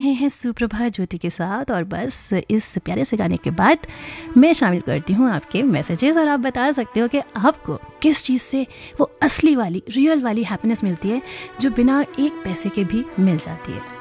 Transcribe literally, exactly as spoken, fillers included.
रहे हैं सुप्रभा ज्योति के साथ और बस इस प्यारे से गाने के बाद मैं शामिल करती हूँ आपके मैसेजेस और आप बता सकते हो कि आपको किस चीज़ से वो असली वाली रियल वाली हैप्पीनेस मिलती है जो बिना एक पैसे के भी मिल जाती है।